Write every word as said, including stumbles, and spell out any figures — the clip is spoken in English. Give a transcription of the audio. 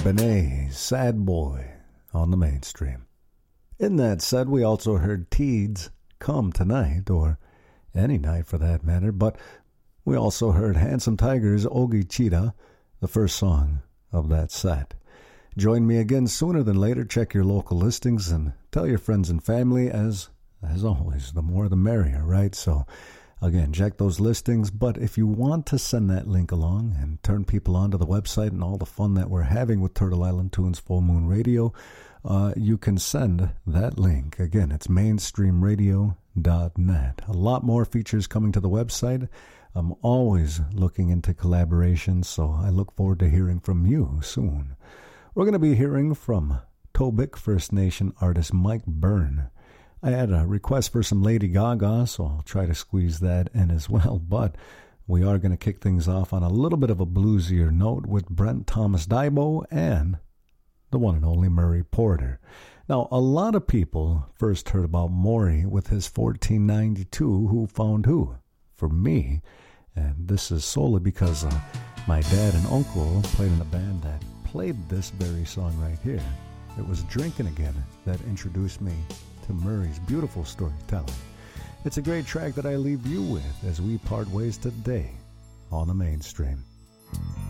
Benet, Sad Boy, on the mainstream. In that set, we also heard Teeds, Come Tonight, or any night for that matter, but we also heard Handsome Tigers, Ogi Cheetah, the first song of that set. Join me again sooner than later. Check your local listings and tell your friends and family. As as always, the more the merrier, right? So, again, check those listings. But if you want to send that link along and turn people onto the website and all the fun that we're having with Turtle Island Tunes Full Moon Radio, uh, you can send that link. Again, it's mainstream radio dot net. A lot more features coming to the website. I'm always looking into collaborations, so I look forward to hearing from you soon. We're going to be hearing from Tobic First Nation artist Mike Byrne. I had a request for some Lady Gaga, so I'll try to squeeze that in as well. But we are going to kick things off on a little bit of a bluesier note with Brent Thomas Daibo and the one and only Murray Porter. Now, a lot of people first heard about Maury with his fourteen ninety-two Who Found Who. For me, and this is solely because uh, my dad and uncle played in a band that played this very song right here. It was Drinkin' Again that introduced me to Murray's beautiful storytelling. It's a great track that I leave you with as we part ways today on the mainstream.